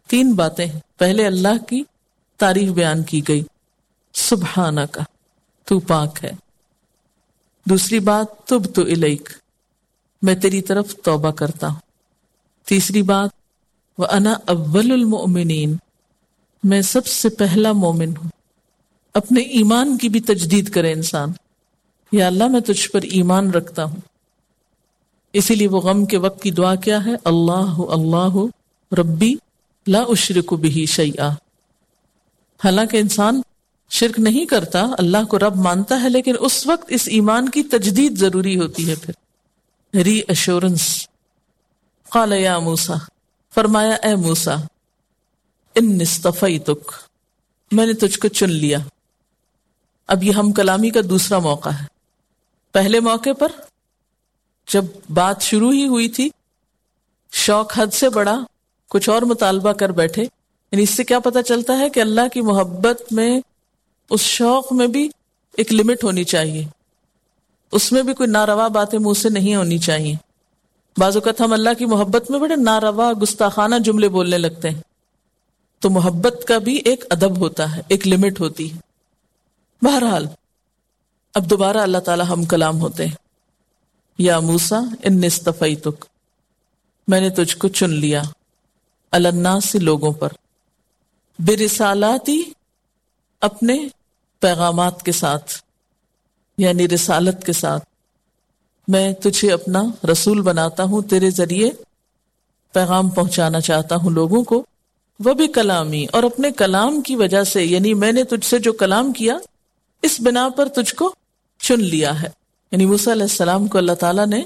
3 باتیں ہیں. پہلے اللہ کی تعریف بیان کی گئی، سبحانک، تو پاک ہے. دوسری بات تبت الیک، میں تیری طرف توبہ کرتا ہوں. تیسری بات وانا اول المؤمنین، میں سب سے پہلا مومن ہوں. اپنے ایمان کی بھی تجدید کرے انسان، یا اللہ میں تجھ پر ایمان رکھتا ہوں. اسی لیے وہ غم کے وقت کی دعا کیا ہے؟ اللہ اللہ ربی لا اشرک بہ شیئا. حالانکہ انسان شرک نہیں کرتا، اللہ کو رب مانتا ہے، لیکن اس وقت اس ایمان کی تجدید ضروری ہوتی ہے. پھر ری ایشورنس. قال یا موسیٰ، فرمایا اے موسیٰ، انی اصطفیتک، میں نے تجھ کو چن لیا. اب یہ ہم کلامی کا دوسرا موقع ہے. پہلے موقع پر جب بات شروع ہی ہوئی تھی، شوق حد سے بڑا کچھ اور مطالبہ کر بیٹھے. یعنی اس سے کیا پتہ چلتا ہے کہ اللہ کی محبت میں، اس شوق میں بھی ایک لمٹ ہونی چاہیے، اس میں بھی کوئی ناروا باتیں منہ سے نہیں ہونی چاہیے. بعض اوقات ہم اللہ کی محبت میں بڑے ناروا گستاخانہ جملے بولنے لگتے ہیں. تو محبت کا بھی ایک ادب ہوتا ہے، ایک لمٹ ہوتی ہے. بہرحال اب دوبارہ اللہ تعالی ہم کلام ہوتے ہیں. یا موسیٰ انی اصطفیتک، میں نے تجھ کو چن لیا، علی الناس، لوگوں پر، برسالاتی، اپنے پیغامات کے ساتھ، یعنی رسالت کے ساتھ. میں تجھے اپنا رسول بناتا ہوں، تیرے ذریعے پیغام پہنچانا چاہتا ہوں لوگوں کو. وہ بھی کلامی، اور اپنے کلام کی وجہ سے، یعنی میں نے تجھ سے جو کلام کیا اس بنا پر تجھ کو چن لیا ہے. یعنی موسیٰ علیہ السلام کو اللہ تعالیٰ نے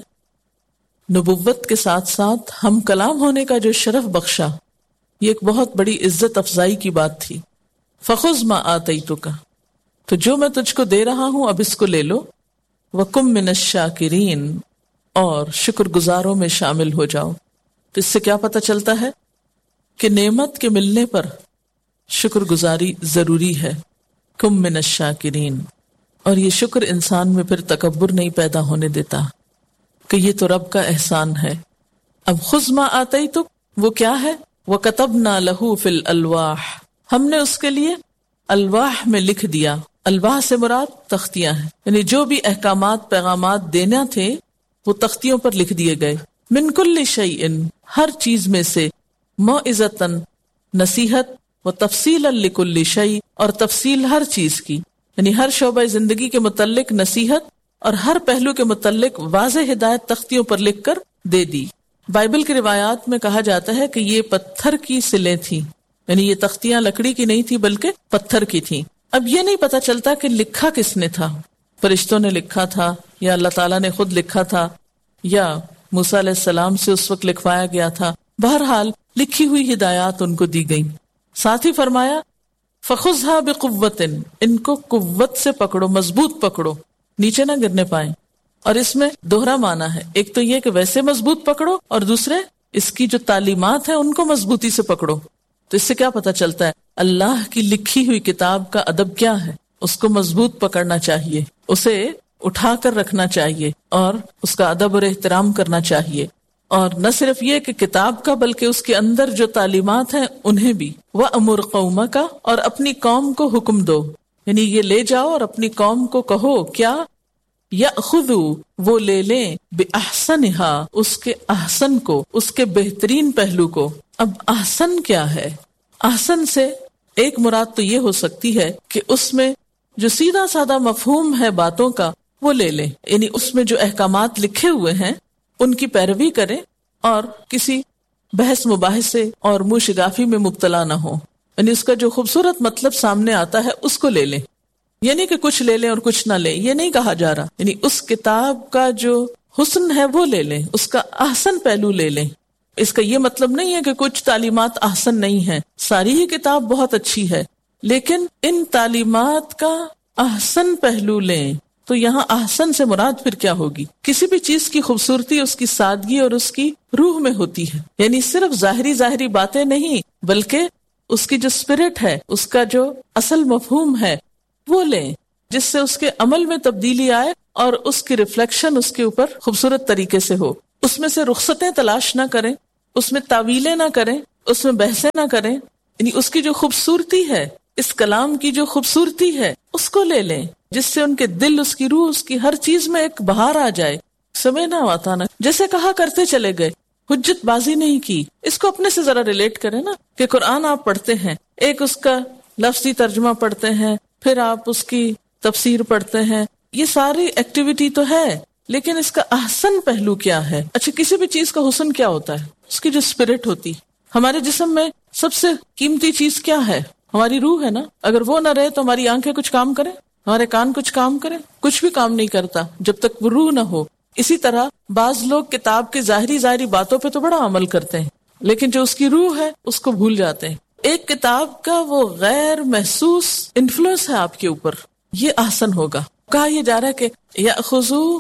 نبوت کے ساتھ ساتھ ہم کلام ہونے کا جو شرف بخشا، یہ ایک بہت بڑی عزت افزائی کی بات تھی. فخذ ما آتیتک، تو جو میں تجھ کو دے رہا ہوں اب اس کو لے لو. وکم من الشاکرین، اور شکر گزاروں میں شامل ہو جاؤ. تو اس سے کیا پتہ چلتا ہے کہ نعمت کے ملنے پر شکر گزاری ضروری ہے. کم من الشاکرین، اور یہ شکر انسان میں پھر تکبر نہیں پیدا ہونے دیتا کہ یہ تو رب کا احسان ہے. اب خذ ما آتیتک، وہ کیا ہے؟ وَكَتَبْنَا لَهُ فِي الْأَلْوَاحِ، ہم نے اس کے لیے الواح میں لکھ دیا. الواح سے مراد تختیاں ہیں، یعنی جو بھی احکامات پیغامات دینا تھے وہ تختیوں پر لکھ دیے گئے. من کل شیء، ہر چیز میں سے، موعظۃً، نصیحت، و تفصیلا لکل شیء، اور تفصیل ہر چیز کی، یعنی ہر شعبہ زندگی کے متعلق نصیحت اور ہر پہلو کے متعلق واضح ہدایت تختیوں پر لکھ کر دے دی. بائبل کی روایات میں کہا جاتا ہے کہ یہ پتھر کی سلیں تھیں، یعنی یہ تختیاں لکڑی کی نہیں تھی بلکہ پتھر کی تھیں. اب یہ نہیں پتا چلتا کہ لکھا کس نے تھا، فرشتوں نے لکھا تھا یا اللہ تعالیٰ نے خود لکھا تھا یا موسیٰ علیہ السلام سے اس وقت لکھوایا گیا تھا. بہرحال لکھی ہوئی ہدایات ان کو دی گئیں. ساتھ ہی فرمایا فخذھا بقوۃ، ان کو قوت سے پکڑو، مضبوط پکڑو، نیچے نہ گرنے پائیں. اور اس میں دوہرا معنی ہے، ایک تو یہ کہ ویسے مضبوط پکڑو، اور دوسرے اس کی جو تعلیمات ہیں ان کو مضبوطی سے پکڑو. تو اس سے کیا پتہ چلتا ہے اللہ کی لکھی ہوئی کتاب کا ادب کیا ہے. اس کو مضبوط پکڑنا چاہیے، اسے اٹھا کر رکھنا چاہیے اور اس کا ادب اور احترام کرنا چاہیے. اور نہ صرف یہ کہ کتاب کا بلکہ اس کے اندر جو تعلیمات ہیں انہیں بھی. وَأْمُرْ قَوْمَكَ، اور اپنی قوم کو حکم دو، یعنی یہ لے جاؤ اور اپنی قوم کو کہو کیا، یأخذوا، وہ لے لیں، بِأَحْسَنِهَا، اس کے احسن کو، اس کے بہترین پہلو کو. اب احسن کیا ہے؟ احسن سے ایک مراد تو یہ ہو سکتی ہے کہ اس میں جو سیدھا سادہ مفہوم ہے باتوں کا وہ لے لیں، یعنی اس میں جو احکامات لکھے ہوئے ہیں ان کی پیروی کریں اور کسی بحث مباحثے اور منہ شگافی میں مبتلا نہ ہو. یعنی اس کا جو خوبصورت مطلب سامنے آتا ہے اس کو لے لیں، یعنی کہ کچھ لے لیں اور کچھ نہ لیں، یہ نہیں کہا جا رہا. یعنی اس کتاب کا جو حسن ہے وہ لے لیں، اس کا احسن پہلو لے لیں. اس کا یہ مطلب نہیں ہے کہ کچھ تعلیمات احسن نہیں ہیں، ساری ہی کتاب بہت اچھی ہے، لیکن ان تعلیمات کا احسن پہلو لیں. تو یہاں احسن سے مراد پھر کیا ہوگی؟ کسی بھی چیز کی خوبصورتی اس کی سادگی اور اس کی روح میں ہوتی ہے. یعنی صرف ظاہری باتیں نہیں بلکہ اس کی جو اسپرٹ ہے، اس کا جو اصل مفہوم ہے وہ لیں، جس سے اس کے عمل میں تبدیلی آئے اور اس کی ریفلیکشن اس کے اوپر خوبصورت طریقے سے ہو. اس میں سے رخصتیں تلاش نہ کریں، اس میں تعویلیں نہ کریں، اس میں بحثیں نہ کریں، یعنی اس کی جو خوبصورتی ہے، اس کلام کی جو خوبصورتی ہے اس کو لے لیں، جس سے ان کے دل، اس کی روح، اس کی ہر چیز میں ایک بہار آ جائے. سمے نہ آتا نا، جیسے کہا کرتے چلے گئے، حجت بازی نہیں کی. اس کو اپنے سے ذرا ریلیٹ کریں نا، کہ قرآن آپ پڑھتے ہیں، ایک اس کا لفظی ترجمہ پڑھتے ہیں، پھر آپ اس کی تفسیر پڑھتے ہیں، یہ ساری ایکٹیویٹی تو ہے، لیکن اس کا احسن پہلو کیا ہے؟ اچھا، کسی بھی چیز کا حسن کیا ہوتا ہے؟ اس کی جو اسپرٹ ہوتی. ہمارے جسم میں سب سے قیمتی چیز کیا ہے؟ ہماری روح ہے نا. اگر وہ نہ رہے تو ہماری آنکھیں کچھ کام کریں، ہمارے کان کچھ کام کریں؟ کچھ بھی کام نہیں کرتا جب تک وہ روح نہ ہو. اسی طرح بعض لوگ کتاب کے ظاہری باتوں پہ تو بڑا عمل کرتے ہیں، لیکن جو اس کی روح ہے اس کو بھول جاتے ہیں. ایک کتاب کا وہ غیر محسوس انفلوئنس ہے آپ کے اوپر، یہ احسن ہوگا. کہا یہ جا رہا ہے کہ یأخذوا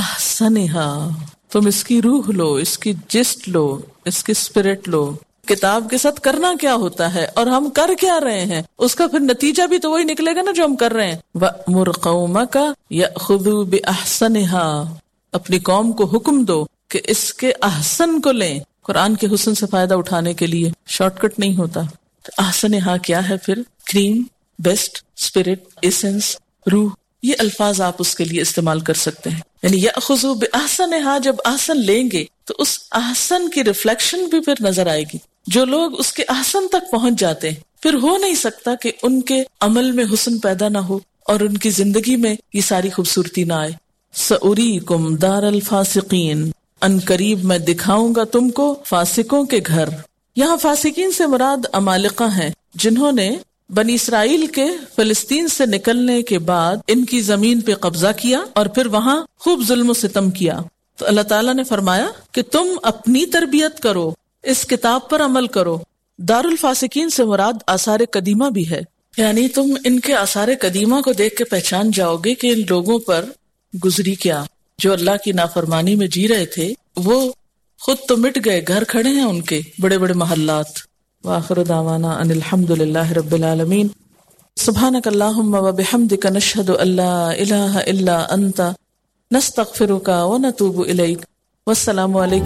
بأحسنها، تم اس کی روح لو، اس کی جسٹ لو، اس کی اسپرٹ لو. کتاب کے ساتھ کرنا کیا ہوتا ہے اور ہم کر کیا رہے ہیں، اس کا پھر نتیجہ بھی تو وہی نکلے گا نا جو ہم کر رہے ہیں. وَأْمُرْ قَوْمَكَ يَأْخُذُوا بِأَحْسَنِهَا، اپنی قوم کو حکم دو کہ اس کے احسن کو لیں. قرآن کے حسن سے فائدہ اٹھانے کے لیے شارٹ کٹ نہیں ہوتا. احسنها کیا ہے پھر؟ کریم، بیسٹ، اسپرٹ، ایسنس، روح. یہ الفاظ آپ اس کے لیے استعمال کر سکتے ہیں. یعنی یأخذوا بأحسنها، جب احسن لیں گے تو اس احسن کی ریفلیکشن بھی پھر نظر آئے گی. جو لوگ اس کے احسن تک پہنچ جاتے ہیں، پھر ہو نہیں سکتا کہ ان کے عمل میں حسن پیدا نہ ہو اور ان کی زندگی میں یہ ساری خوبصورتی نہ آئے. سأریکم دار الفاسقین، ان قریب میں دکھاؤں گا تم کو فاسقوں کے گھر. یہاں فاسقین سے مراد عمالقہ ہیں، جنہوں نے بنی اسرائیل کے فلسطین سے نکلنے کے بعد ان کی زمین پہ قبضہ کیا اور پھر وہاں خوب ظلم و ستم کیا. تو اللہ تعالیٰ نے فرمایا کہ تم اپنی تربیت کرو، اس کتاب پر عمل کرو. دار الفاسقین سے مراد آثار قدیمہ بھی ہے، یعنی تم ان کے آثار قدیمہ کو دیکھ کے پہچان جاؤ گے کہ ان لوگوں پر گزری کیا. جو اللہ کی نافرمانی میں جی رہے تھے وہ خود تو مٹ گئے، گھر کھڑے ہیں ان کے بڑے بڑے محلات. وآخر دعوانا ان الحمد للہ رب العالمین. سبحانک اللہم وبحمدک نشہد ان لا الہ الا انت نستغفرک ونتوب الیک. والسلام علیکم